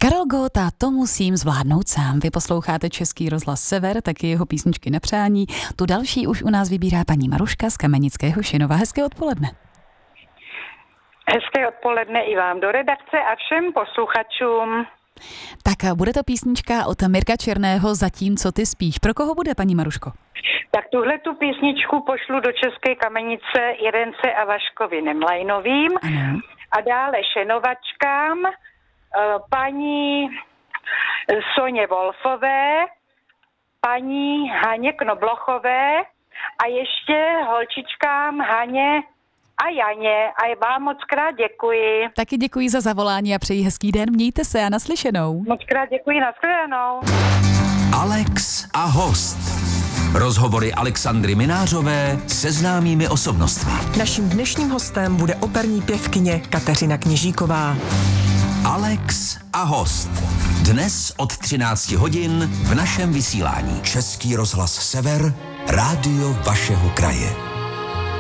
Karel Gott a To musím zvládnout sám. Vy posloucháte Český rozhlas Sever, taky jeho písničky na přání. Tu další už u nás vybírá paní Maruška z Kamenického Šinova. Hezké odpoledne. Hezké odpoledne i vám do redakce a všem posluchačům. Tak bude to písnička od Mirka Černého Zatímco ty spíš. Pro koho bude, paní Maruško? Tak tuhle tu písničku pošlu do České Kamenice Irence a Vaškovi Nemlajnovým. Ano. A dále šenovačkám, paní Soně Wolfové, paní Haně Knoblochové a ještě holčičkám Haně a Janě. A vám moc krát děkuji. Taky děkuji za zavolání a přeji hezký den. Mějte se a naslyšenou. Moc krát děkuji, nashledanou. Alex a host. Rozhovory Alexandry Minářové se známými osobnostmi. Naším dnešním hostem bude operní pěvkyně Kateřina Kněžíková. Alex a host. Dnes od 13 hodin v našem vysílání. Český rozhlas Sever, rádio vašeho kraje.